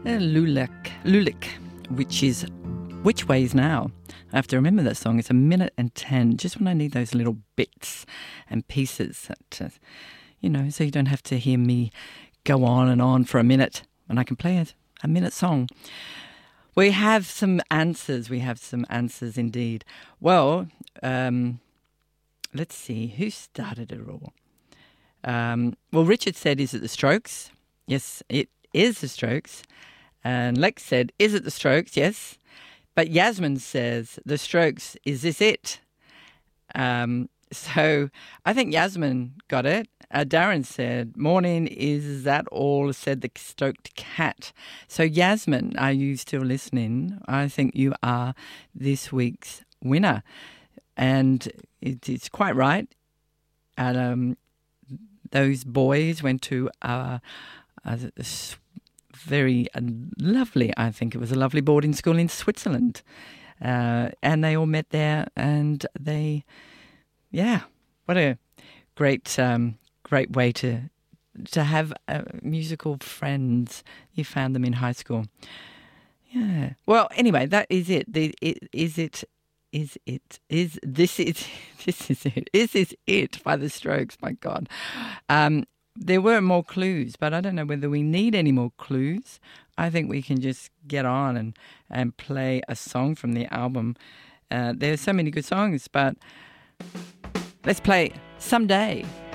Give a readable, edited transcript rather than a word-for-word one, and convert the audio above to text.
Lulik, which is Which Ways Now. I have to remember that song. It's 1:10, just when I need those little bits and pieces, that, so you don't have to hear me go on and on for a minute, and I can play a minute song. We have some answers. We have some answers indeed. Well, let's see. Who started it all? Well, Richard said, is it the Strokes? Yes, it is the Strokes. And Lex said, is it the Strokes? Yes. But Yasmin says, the Strokes, is this it? So I think Yasmin got it. Darren said, morning, is that all, said the stoked cat. So Yasmin, are you still listening? I think you are this week's winner. And it's quite right. And those boys went to a very lovely, I think it was a lovely boarding school in Switzerland. And they all met there, and what a great way to have musical friends. You found them in high school. Yeah. Well, anyway, that is it. Is this it by the Strokes? My God. There were more clues, but I don't know whether we need any more clues. I think we can just get on and play a song from the album. There are so many good songs, but let's play Someday.